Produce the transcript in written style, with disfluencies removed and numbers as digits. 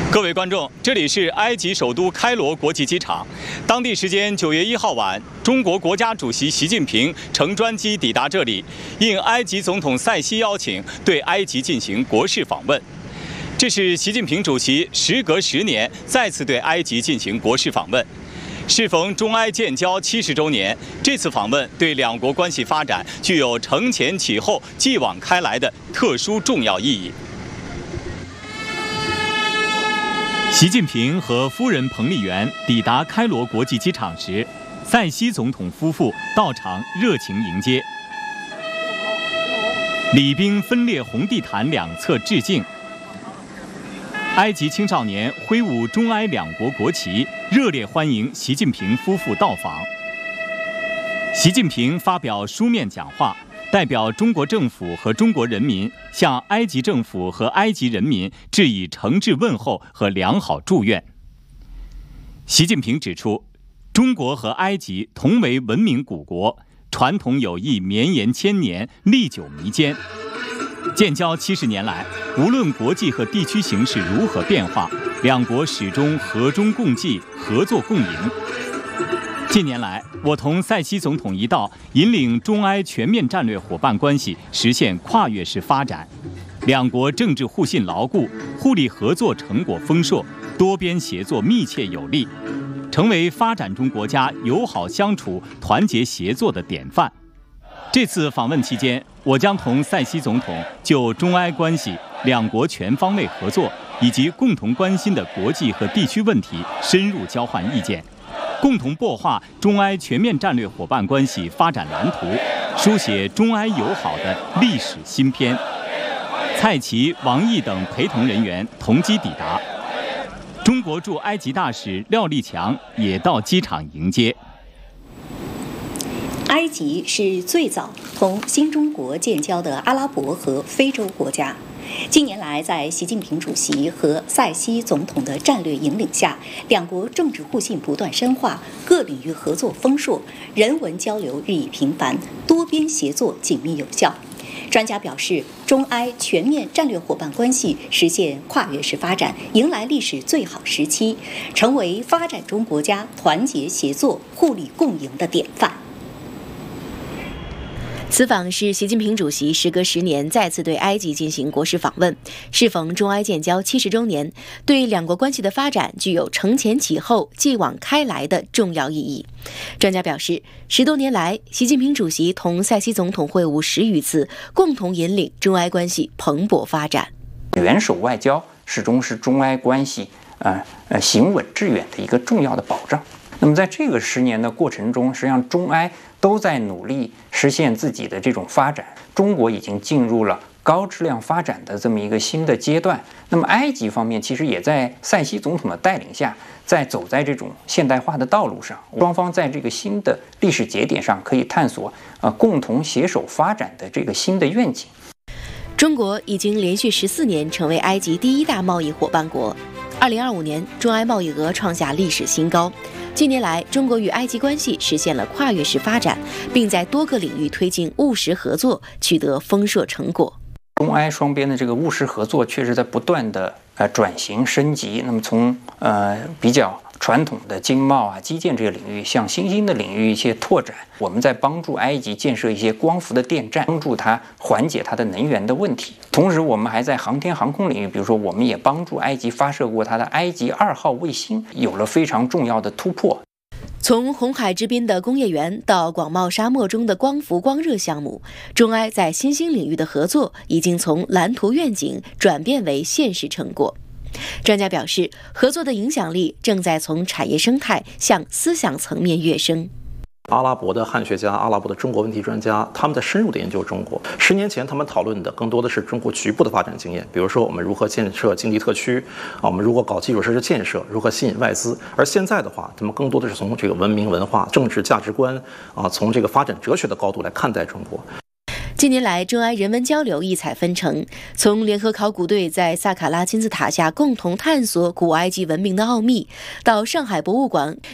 各位观众，这里是埃及首都开罗国际机场。当地时间9月1号晚，中国国家主席习近平乘专机抵达这里，应埃及总统塞西邀请，对埃及进行国事访问。这是习近平主席时隔10年再次对埃及进行国事访问。适逢中埃建交70周年，这次访问对两国关系发展具有承前启后、继往开来的特殊重要意义。习近平和夫人彭丽媛抵达开罗国际机场时，塞西总统夫妇到场热情迎接，礼宾分列红地毯两侧致敬。埃及青少年挥舞中埃两国国旗，热烈欢迎习近平夫妇到访。习近平发表书面讲话，代表中国政府和中国人民向埃及政府和埃及人民致以诚挚问候和良好祝愿。习近平指出，中国和埃及同为文明古国，传统友谊绵延千年，历久弥坚。建交70年来，无论国际和地区形势如何变化，两国始终和衷共济，合作共赢。近年来，我同塞西总统一道，引领中埃全面战略伙伴关系实现跨越式发展，两国政治互信牢固，互利合作成果丰硕，多边协作密切有力，成为发展中国家友好相处、团结协作的典范。这次访问期间，我将同塞西总统就中埃关系、两国全方位合作以及共同关心的国际和地区问题深入交换意见，共同擘画中埃全面战略伙伴关系发展蓝图，书写中埃友好的历史新篇。蔡奇、王毅等陪同人员同机抵达，中国驻埃及大使廖立强也到机场迎接。 埃及是最早同新中国建交的阿拉伯和非洲国家。近年来，在习近平主席和塞西总统的战略引领下，两国政治互信不断深化，各领域合作丰硕，人文交流日益频繁，多边协作紧密有效。专家表示，中埃全面战略伙伴关系实现跨越式发展，迎来历史最好时期，成为发展中国家团结协作、互利共赢的典范。 此访是习近平主席时隔10年再次对埃及进行国事访问，适逢中埃建交70周年，对两国关系的发展具有承前启后、继往开来的重要意义。专家表示，10多年来，习近平主席同塞西总统会晤10余次，共同引领中埃关系蓬勃发展。 元首外交始终是中埃关系行稳致远的一个重要的保障。那么在这个10年的过程中，实际上中埃都在努力实现自己的这种发展，中国已经进入了高质量发展的这么一个新的阶段。那么埃及方面其实也在塞西总统的带领下，走在这种现代化的道路上，双方在这个新的历史节点上可以探索共同携手发展的这个新的愿景。 中国已经连续14年成为埃及第一大贸易伙伴国。2025年，中埃贸易额创下历史新高。近年来，中国与埃及关系实现了跨越式发展，并在多个领域推进务实合作，取得丰硕成果。 中埃双边的这个务实合作确实在不断的转型升级。那么从比较传统的经贸基建这个领域，向新兴的领域一些拓展。我们在帮助埃及建设一些光伏的电站，帮助它缓解它的能源的问题。同时，我们还在航天航空领域，比如说，我们也帮助埃及发射过它的埃及2号卫星，有了非常重要的突破。 从红海之滨的工业园到广袤沙漠中的光伏光热项目，中埃在新兴领域的合作已经从蓝图愿景转变为现实成果。专家表示，合作的影响力正在从产业生态向思想层面跃升。 阿拉伯的汉学家、阿拉伯的中国问题专家，他们在深入的研究中国。10年前，他们讨论的更多的是中国局部的发展经验，比如说我们如何建设经济特区，我们如何搞基础设施建设，如何吸引外资。而现在的话，他们更多的是从这个文明、文化、政治价值观从这个发展哲学的高度来看待中国。 近年来，中埃人文交流异彩纷呈，从联合考古队在萨卡拉金字塔下共同探索古埃及文明的奥秘，到上海博物馆